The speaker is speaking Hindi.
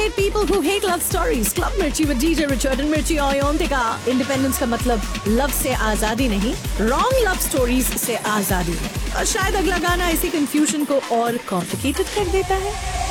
Hey people who hate love stories, Club Mirchi with DJ Richard and Mirchi Oyontika. Independence का मतलब love से आजादी नहीं, wrong love stories से आजादी। और शायद अगला गाना इसी confusion को और complicated कर देता है।